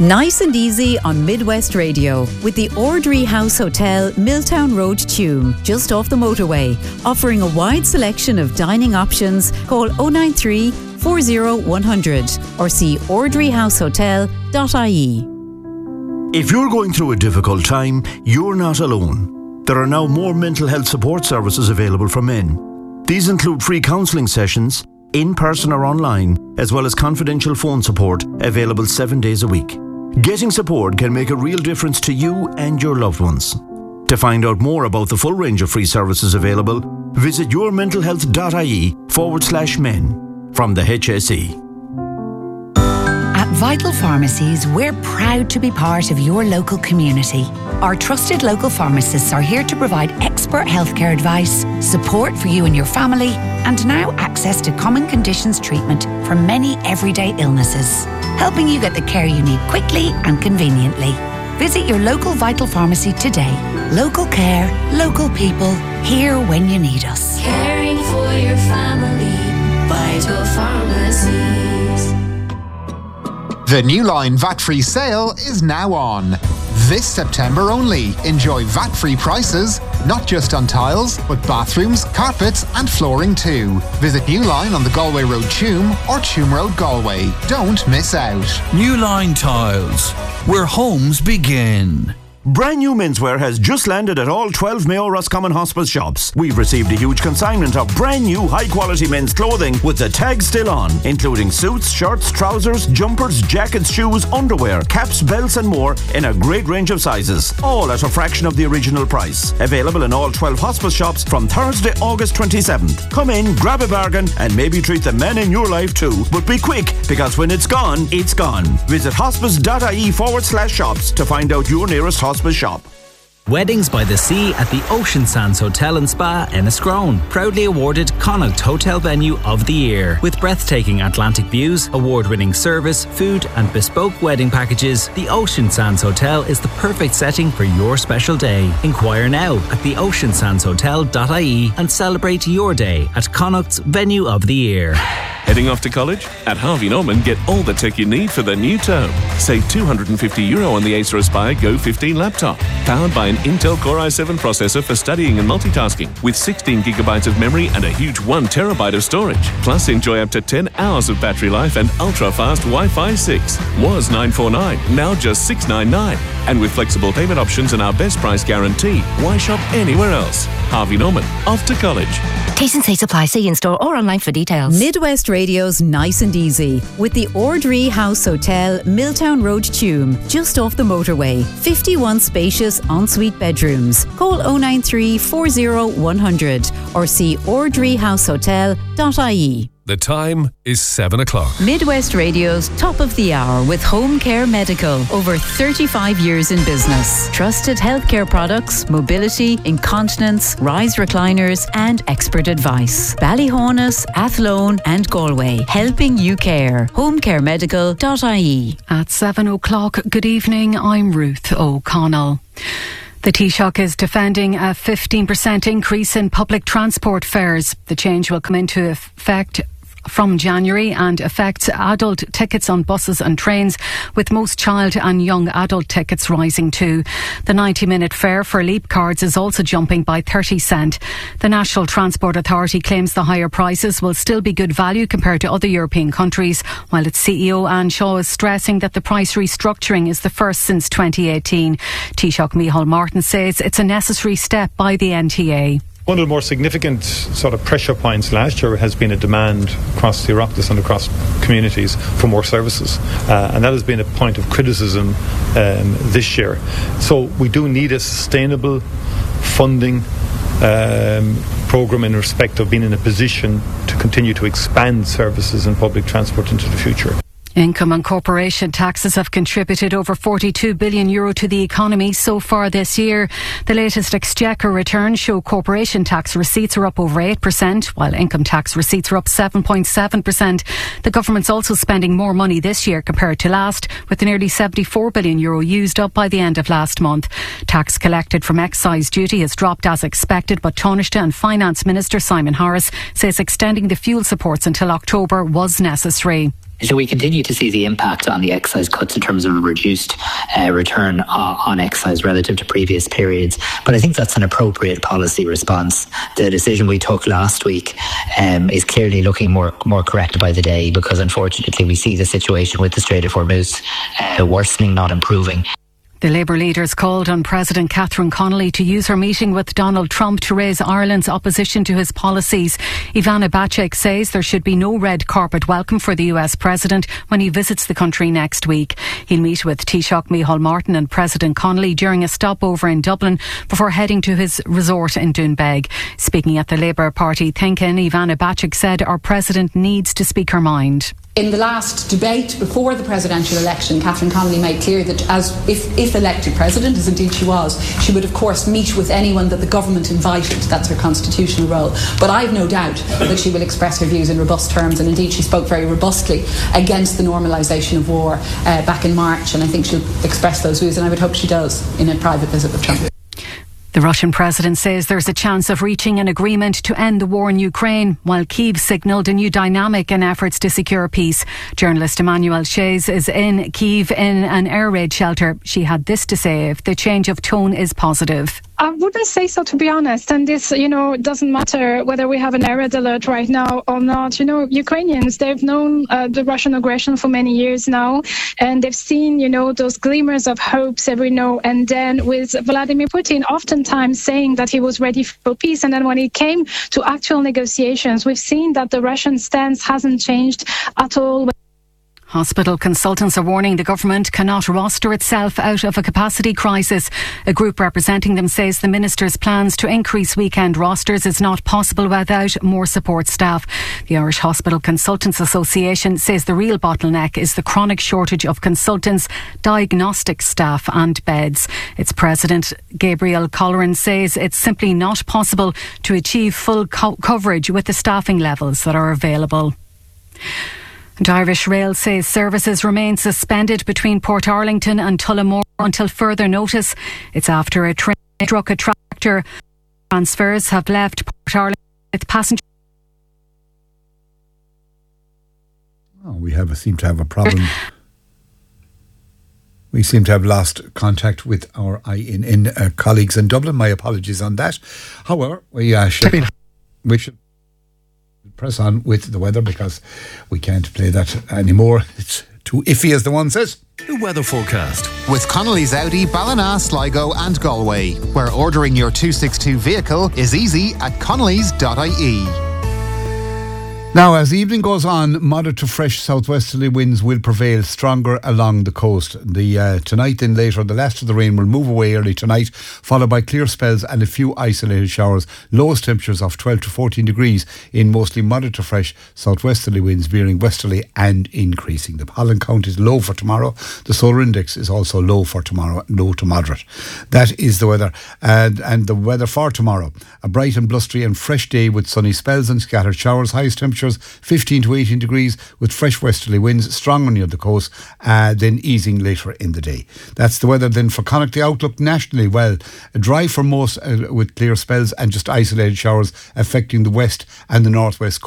Nice and easy on Midwest Radio with the Ordry House Hotel, Milltown Road, Tuam, just off the motorway. Offering a wide selection of dining options. Call 093 40 100 or see ordryhousehotel.ie. If you're going through a difficult time, you're not alone. There are now more mental health support services available for men. These include free counselling sessions, in person or online, as well as confidential phone support available 7 days a week. Getting support can make a real difference to you and your loved ones. To find out more about the full range of free services available, visit yourmentalhealth.ie/men from the HSE. At Vital Pharmacies, we're proud to be part of your local community. Our trusted local pharmacists are here to provide expert healthcare advice, support for you and your family, and now access to common conditions treatment for many everyday illnesses, helping you get the care you need quickly and conveniently. Visit your local Vital Pharmacy today. Local care, local people, here when you need us. Caring for your family, Vital Pharmacies. The New Line VAT-free sale is now on. This September only. Enjoy VAT-free prices, not just on tiles, but bathrooms, carpets and flooring too. Visit New Line on the Galway Road, Tuam or Tuam Road, Galway. Don't miss out. New Line Tiles, where homes begin. Brand new menswear has just landed at all 12 Mayo Roscommon Hospice shops. We've received a huge consignment of brand new high quality men's clothing with the tag still on, including suits, shirts, trousers, jumpers, jackets, shoes, underwear, caps, belts and more in a great range of sizes. All at a fraction of the original price. Available in all 12 hospice shops from Thursday, August 27th. Come in, grab a bargain and maybe treat the men in your life too. But be quick, because when it's gone, it's gone. Visit hospice.ie/shops to find out your nearest hospice shop. Weddings by the Sea at the Ocean Sands Hotel and Spa, Enniscrone. Proudly awarded Connaught Hotel Venue of the Year. With breathtaking Atlantic views, award-winning service, food and bespoke wedding packages, the Ocean Sands Hotel is the perfect setting for your special day. Inquire now at theoceansandshotel.ie and celebrate your day at Connaught's Venue of the Year. Heading off to college? At Harvey Norman, get all the tech you need for the new term. Save €250 on the Acer Aspire Go 15 laptop. Powered by an Intel Core i7 processor for studying and multitasking, with 16 gigabytes of memory and a huge 1 terabyte of storage. Plus, enjoy up to 10 hours of battery life and ultra-fast Wi-Fi 6. Was $949, now just $699. And with flexible payment options and our best price guarantee, why shop anywhere else? Harvey Norman, off to college. T&C supply. See in-store or online for details. Midwest Radio's Nice and Easy with the Ordry House Hotel, Milltown Road, Tuam, just off the motorway. 51 spacious ensuite bedrooms. Call 093 40 100 or see ordryhousehotel.ie. The time is 7 o'clock. Midwest Radio's Top of the Hour with Home Care Medical. Over 35 years in business. Trusted healthcare products, mobility, incontinence, rise recliners and expert advice. Ballyhonus, Athlone and Galway. Helping you care. homecaremedical.ie. At 7 o'clock, good evening, I'm Ruth O'Connell. The Taoiseach is defending a 15% increase in public transport fares. The change will come into effect from January and affects adult tickets on buses and trains, with most child and young adult tickets rising too. The 90-minute fare for Leap cards is also jumping by 30 cent. The National Transport Authority claims the higher prices will still be good value compared to other European countries, while its CEO Anne Shaw is stressing that the price restructuring is the first since 2018. Taoiseach Micheál Martin says it's a necessary step by the NTA. One of the more significant sort of pressure points last year has been a demand across the Oireachtas and across communities for more services, and that has been a point of criticism this year. So we do need a sustainable funding programme in respect of being in a position to continue to expand services and public transport into the future. Income and corporation taxes have contributed over €42 billion to the economy so far this year. The latest Exchequer returns show corporation tax receipts are up over 8%, while income tax receipts are up 7.7%. The government's also spending more money this year compared to last, with nearly €74 billion used up by the end of last month. Tax collected from excise duty has dropped as expected, but Taoiseach and Finance Minister Simon Harris says extending the fuel supports until October was necessary. So we continue to see the impact on the excise cuts in terms of a reduced return on excise relative to previous periods. But I think that's an appropriate policy response. The decision we took last week is clearly looking more correct by the day, because unfortunately we see the situation with the Strait of Hormuz worsening, not improving. The Labour leaders called on President Catherine Connolly to use her meeting with Donald Trump to raise Ireland's opposition to his policies. Ivana Bacik says there should be no red carpet welcome for the US President when he visits the country next week. He'll meet with Taoiseach Micheál Martin and President Connolly during a stopover in Dublin before heading to his resort in Doonbeg. Speaking at the Labour Party think-in, Ivana Bacik said our President needs to speak her mind. In the last debate before the presidential election, Catherine Connolly made clear that if elected president, as indeed she was, she would of course meet with anyone that the government invited. That's her constitutional role. But I have no doubt that she will express her views in robust terms, and indeed she spoke very robustly against the normalisation of war back in March, and I think she'll express those views, and I would hope she does in a private visit with Trump. The Russian president says there's a chance of reaching an agreement to end the war in Ukraine, while Kyiv signalled a new dynamic in efforts to secure peace. Journalist Emmanuel Shays is in Kyiv in an air raid shelter. She had this to say if the change of tone is positive. I wouldn't say so, to be honest. And this, doesn't matter whether we have an air raid alert right now or not. Ukrainians, they've known the Russian aggression for many years now, and they've seen, those glimmers of hopes every now and then, with Vladimir Putin oftentimes saying that he was ready for peace. And then when it came to actual negotiations, we've seen that the Russian stance hasn't changed at all. Hospital consultants are warning the government cannot roster itself out of a capacity crisis. A group representing them says the minister's plans to increase weekend rosters is not possible without more support staff. The Irish Hospital Consultants Association says the real bottleneck is the chronic shortage of consultants, diagnostic staff and beds. Its president, Gabriel Colleran, says it's simply not possible to achieve full coverage with the staffing levels that are available. And Irish Rail says services remain suspended between Portarlington and Tullamore until further notice. It's after a train struck a tractor. Transfers have left Portarlington with passengers. Oh, we seem to have a problem. We seem to have lost contact with our INN colleagues in Dublin. My apologies on that. However, we should press on with the weather, because we can't play that anymore. It's too iffy, as the one says. The weather forecast with Connolly's Audi, Ballina, Sligo and Galway, where ordering your 262 vehicle is easy at connellys.ie. Now, as the evening goes on, moderate to fresh southwesterly winds will prevail, stronger along the coast. Tonight, then later, the last of the rain will move away early tonight, followed by clear spells and a few isolated showers. Lowest temperatures of 12 to 14 degrees in mostly moderate to fresh southwesterly winds, veering westerly and increasing. The pollen count is low for tomorrow. The solar index is also low for tomorrow, low to moderate. That is the weather. And the weather for tomorrow: a bright and blustery and fresh day with sunny spells and scattered showers. Highest temperature 15 to 18 degrees with fresh westerly winds, stronger near the coast, then easing later in the day. That's the weather then for Connacht. The outlook nationally, well, dry for most with clear spells and just isolated showers affecting the west and the northwest